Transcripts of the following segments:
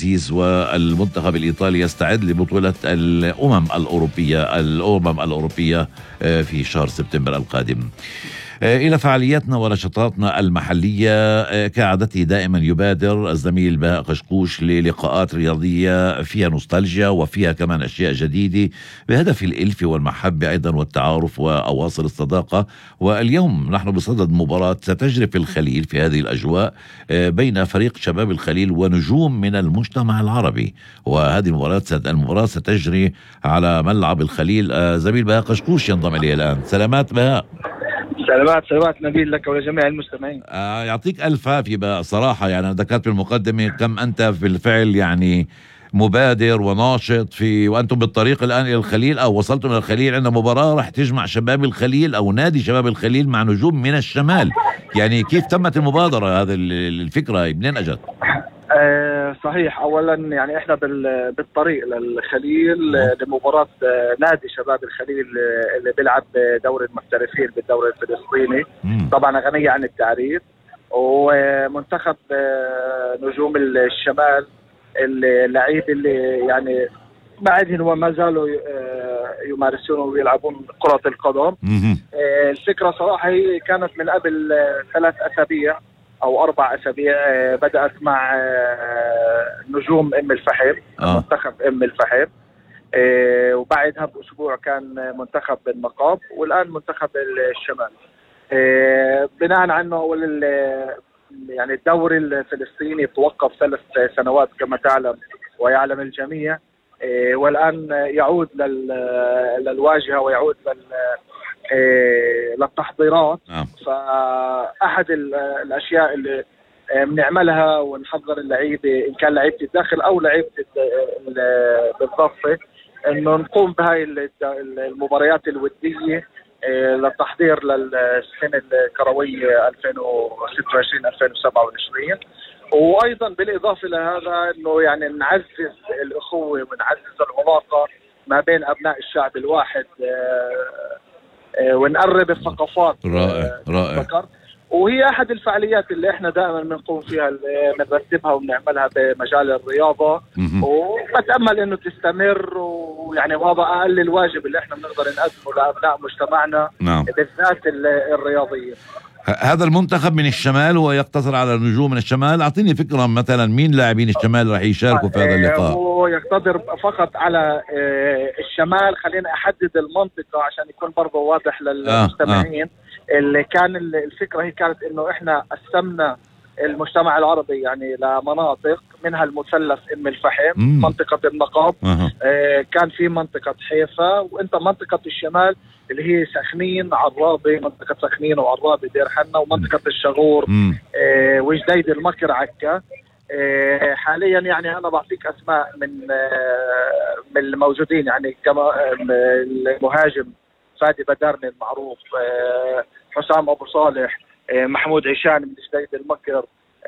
العزيز، والمنتخب الإيطالي يستعد لبطولة الأمم الأوروبية في شهر سبتمبر القادم. إلى فعالياتنا ونشاطاتنا المحلية. كعادته دائما يبادر الزميل بهاء قشقوش للقاءات رياضية فيها نوستالجيا وفيها كمان أشياء جديدة بهدف الألفة والمحبة أيضا والتعارف وأواصر الصداقة. واليوم نحن بصدد مباراة ستجري في الخليل في هذه الأجواء بين فريق شباب الخليل ونجوم من المجتمع العربي، وهذه المباراة ستجري على ملعب الخليل. زميل بهاء قشقوش ينضم إليه الآن. سلامات بهاء. سلامات نبيل لك ولجميع المستمعين. يعطيك ألف عافية بقى صراحة. يعني أنا ذكرت بالمقدمة كم أنت بالفعل يعني مبادر وناشط وأنتم بالطريق الآن إلى الخليل أو وصلتم إلى الخليل. عندنا مباراة رح تجمع شباب الخليل أو نادي شباب الخليل مع نجوم من الشمال. يعني كيف تمت المبادرة؟ هذه الفكرة منين أجت؟ صحيح. اولا يعني احنا بالطريق للخليل لمباراة نادي شباب الخليل اللي بيلعب دوري المحترفين بالدوري الفلسطيني، طبعا غنية عن التعريف، ومنتخب نجوم الشمال اللعيب اللي يعني بعدهم وما زالوا يمارسون ويلعبون كرة القدم. الفكرة صراحة هي كانت من قبل 3 أسابيع أو 4 أسابيع. بدأت مع نجوم أم الفحم، منتخب أم الفحم، وبعدها بأسبوع كان منتخب النقاب، والآن منتخب الشمال. بناء عنه يعني الدوري الفلسطيني توقف 3 سنوات كما تعلم ويعلم الجميع، والآن يعود للواجهة ويعود للتحضيرات. فأحد الأشياء اللي بنعملها ونحضر اللعيبة إن كان لعيبة الداخل أو لعيبة بالضفة، إنه نقوم بهاي المباريات الودية للتحضير للسنة الكروية 2026-2027. وأيضا بالإضافة لهذا إنه يعني نعزز الأخوة ونعزز العلاقة ما بين أبناء الشعب الواحد، ونقرب الثقافات. رائع. وهي أحد الفعاليات اللي احنا دائما بنقوم فيها، بنرتبها وبنعملها بمجال الرياضة، وبتأمل انه تستمر. ويعني وهذا اقل الواجب اللي احنا بنقدر نقدمه لأبناء مجتمعنا. نعم. بالذات الرياضية. هذا المنتخب من الشمال ويقتصر على نجوم من الشمال. أعطيني فكرة مثلا مين لاعبين الشمال رح يشاركوا في هذا اللقاء؟ هو يقتصر فقط على الشمال. خلينا أحدد المنطقة عشان يكون برضه واضح للمستمعين. اللي كان الفكرة هي كانت إنه إحنا قسمنا المجتمع العربي يعني لمناطق، منها المثلث أم الفحم، منطقة النقاب، كان في منطقة حيفا، وانت منطقة الشمال اللي هي سخنين عرابي، منطقة سخنين وعرابي دير حنا، ومنطقة الشغور وجديد المكر عكا. حاليا يعني انا بعطيك اسماء من الموجودين، يعني كما المهاجم فادي بدرني المعروف، حسام ابو صالح، محمود عشان من جديد المكر،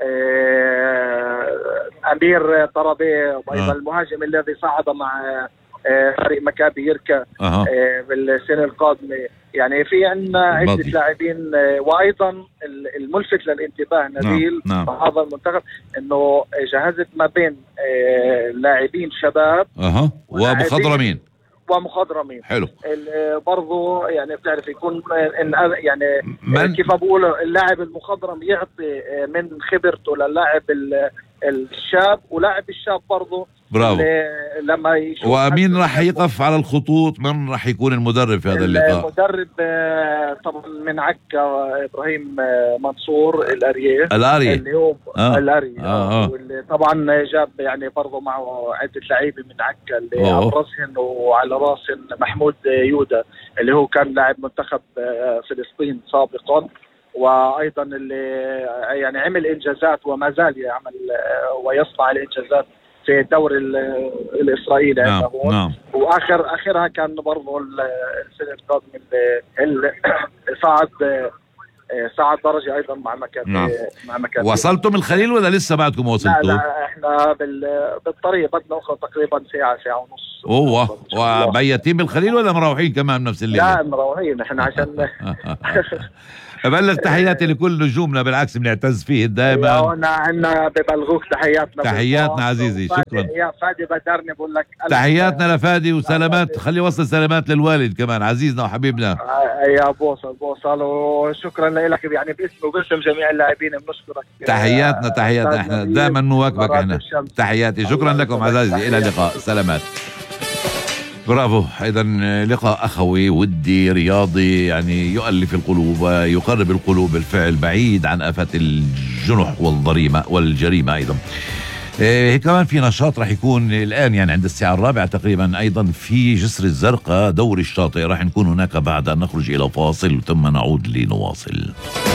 امير طرابي، وايضا المهاجم الذي صعد مع فريق مكابي يركا بالسنه القادمه. يعني في عندنا عده لاعبين. وايضا الملفت للانتباه نبيل هذا المنتخب انه جهزت ما بين لاعبين شباب ومخضرمين. حلو. برضو يعني بتعرف يكون يعني كيف بقول اللاعب المخضرم يعطي من خبرته للاعب الشاب، ولاعب الشاب برضو برافو. لما يشوف. ومين راح يقف على الخطوط؟ من راح يكون المدرب في هذا اللقاء؟ المدرب طبعا من عكا ابراهيم منصور الاريه اللي هو الاريه واللي طبعا جاب يعني برضه معه عده لعيبه من عكا اللي على راسهم وعلى راسهم محمود يودا اللي هو كان لاعب منتخب فلسطين سابقا، وايضا اللي يعني عمل انجازات وما زال يعمل ويصنع الانجازات في الدوري الاسرائيلي. نعم. واخرها كان برضه السنه القادمه اللي صعد درجه ايضا مع مكان. وصلتم الخليل ولا لسه بعدكم وصلتوا؟ لا احنا بالطريق بدنا ناخذ تقريبا ساعه ونص وبيتين بالخليل ولا مروحين كمان بنفس الليلة؟ لا مروحين احنا عشان ببلغ تحياتي لكل نجومنا، بالعكس بنعتز فيه دائما. عنا ببلغوك تحياتنا عزيزي، شكرا. يا فادي بدرني بقول لك تحياتنا لفادي وسلامات، خلي وصل سلامات للوالد كمان عزيزنا وحبيبنا. يا بوصل وشكرا لك يعني باسمي وباسم جميع اللاعبين بنشكرك. تحياتنا احنا دائما نواكبك احنا. تحياتي، شكرا لكم عزيزي، الى اللقاء، سلامات. برافو. ايضا لقاء اخوي ودي رياضي يعني يؤلف القلوب ويقرب القلوب بالفعل، بعيد عن آفات الجنح والجريمة ايضا. كمان في نشاط راح يكون الان يعني عند الساعة 4 تقريبا، ايضا في جسر الزرقاء دوري الشاطئ، راح نكون هناك بعد ان نخرج الى فاصل ثم نعود لنواصل.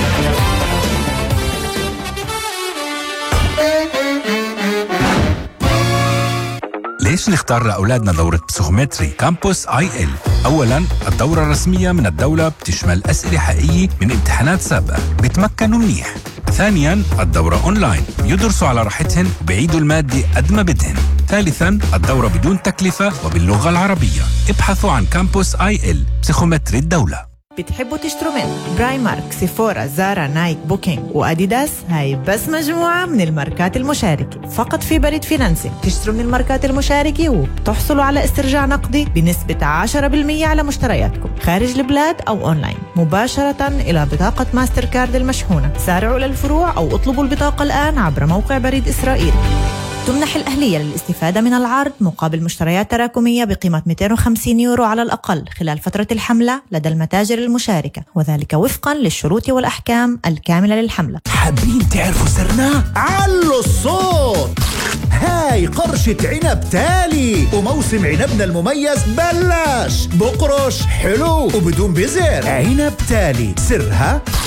ليش نختار لأولادنا دورة بسيكومتري كامبوس IL؟ أولاً الدورة الرسمية من الدولة، بتشمل أسئلة حقيقية من امتحانات سابقة، بيتمكنوا منيح. ثانياً الدورة أونلاين، بيدرسوا على راحتهن وبيعيدوا المادة قد ما بدهن. ثالثاً الدورة بدون تكلفة وباللغة العربية. ابحثوا عن كامبوس IL بسيكومتري الدولة. بتحبوا تشتروا من برايمارك، سيفورا، زارا، نايك، بوكينج وأديداس؟ هاي بس مجموعة من الماركات المشاركة فقط في بريد فينانسي. تشتروا من الماركات المشاركة وبتحصلوا على استرجاع نقدي بنسبة 10% على مشترياتكم خارج البلاد أو أونلاين مباشرة إلى بطاقة ماستر كارد المشحونة. سارعوا للفروع أو اطلبوا البطاقة الآن عبر موقع بريد إسرائيل. تمنح الأهلية للاستفادة من العرض مقابل مشتريات تراكمية بقيمة 250 يورو على الأقل خلال فترة الحملة لدى المتاجر المشاركة، وذلك وفقا للشروط والأحكام الكاملة للحملة. حابين تعرفوا سرنا؟ علوا الصوت. هاي قرشة عنب تالي وموسم عنبنا المميز بلش. بقرش حلو وبدون بزر. عنب تالي سرها